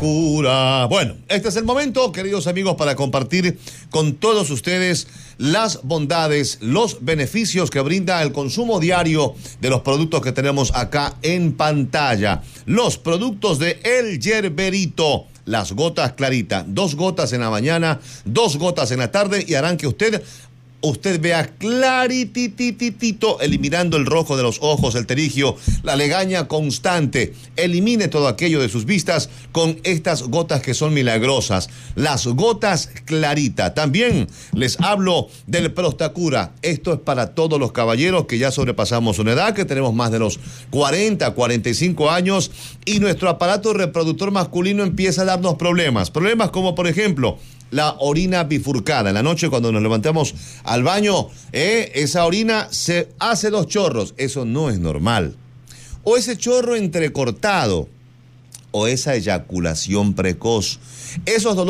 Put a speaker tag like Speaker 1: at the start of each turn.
Speaker 1: Prostacura. Bueno, este es el momento, queridos amigos, para compartir con todos ustedes las bondades, los beneficios que brinda el consumo diario de los productos que tenemos acá en pantalla. Los productos de El Yerberito. Las gotas Clarita, 2 gotas en la mañana, 2 gotas en la tarde y harán que usted vea claritititito, eliminando el rojo de los ojos, el terigio, la legaña constante. Elimine todo aquello de sus vistas con estas gotas que son milagrosas. Las gotas Clarita. También les hablo del Prostacura. Esto es para todos los caballeros que ya sobrepasamos una edad, que tenemos más de los 40, 45 años y nuestro aparato reproductor masculino empieza a darnos problemas. Problemas como, por ejemplo, la orina bifurcada. En la noche cuando nos levantamos al baño, esa orina se hace 2 chorros. Eso no es normal. O ese chorro entrecortado. O esa eyaculación precoz. Esos dolores